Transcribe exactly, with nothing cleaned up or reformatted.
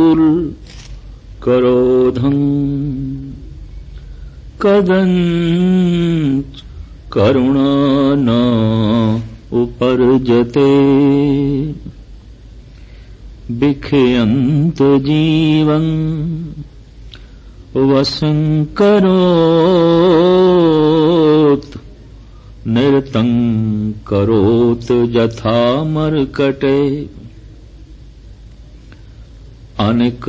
विपुल करोधं कदंच करुणा न उपर्जते विखयंत जीवं वसं करोत निरतं करोत यथा मर्कटे अनिक